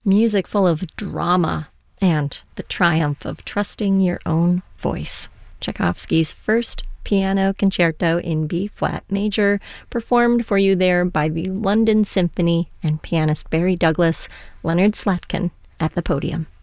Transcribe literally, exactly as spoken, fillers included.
music full of drama and the triumph of trusting your own voice. Tchaikovsky's first piano concerto in B-flat major, performed for you there by the London Symphony and pianist Barry Douglas, Leonard Slatkin at the podium.